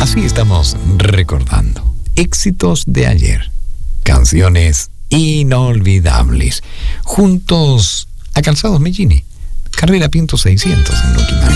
Así estamos recordando éxitos de ayer, canciones inolvidables, juntos a Calzados Mellini, Carrera Pinto 600 en Luquimay.